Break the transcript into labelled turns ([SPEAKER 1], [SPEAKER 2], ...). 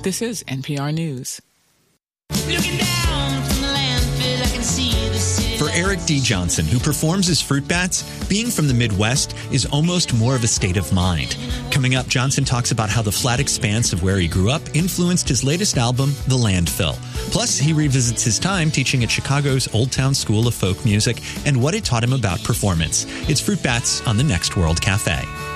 [SPEAKER 1] This is NPR News.
[SPEAKER 2] Looking down from the landfill, I can see the city.
[SPEAKER 3] For Eric D. Johnson, who performs as Fruit Bats, being from the Midwest is almost more of a state of mind. Coming up, Johnson talks about how the flat expanse of where he grew up influenced his latest album, The Landfill. Plus, he revisits his time teaching at Chicago's Old Town School of Folk Music and what it taught him about performance. It's Fruit Bats on the Next World Cafe.